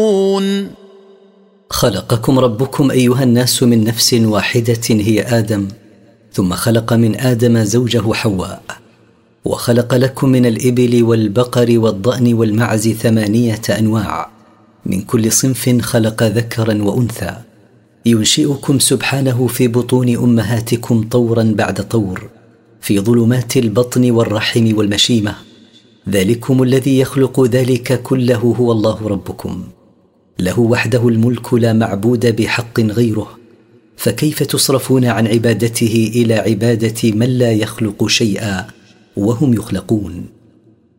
خلقكم ربكم أيها الناس من نفس واحدة هي آدم، ثم خلق من آدم زوجه حواء، وخلق لكم من الإبل والبقر والضأن والمعز 8 أنواع، من كل صنف خلق ذكرا وأنثى، ينشئكم سبحانه في بطون أمهاتكم طورا بعد طور، في ظلمات البطن والرحم والمشيمة. ذلكم الذي يخلق ذلك كله هو الله ربكم، له وحده الملك لا معبود بحق غيره، فكيف تصرفون عن عبادته إلى عبادة من لا يخلق شيئا وهم يخلقون؟